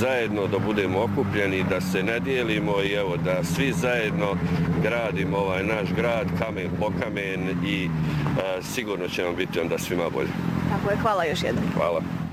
zajedno da budemo okupljeni, da se ne dijelimo i evo da svi zajedno gradimo ovaj naš grad kamen po kamen i sigurno će nam biti onda svima bolje. Tako je, hvala još jednom. Hvala.